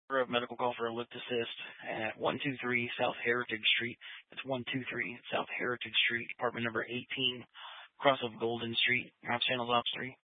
of medical call for a lift assist at 123 South Heritage Street. That's 123 South Heritage Street, apartment number 18, across of Golden Street. Ops channels, Ops 3.